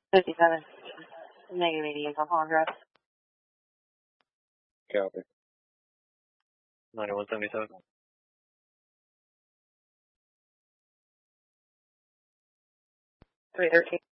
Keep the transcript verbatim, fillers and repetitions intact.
fifty-seven. Negative eighty-eight, call address. Copy. ninety-one seventy-seven. three thirteen.